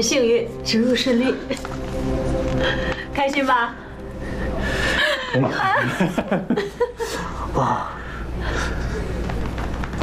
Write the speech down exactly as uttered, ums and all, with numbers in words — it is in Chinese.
幸运，植入顺利，开心吧？ 哇！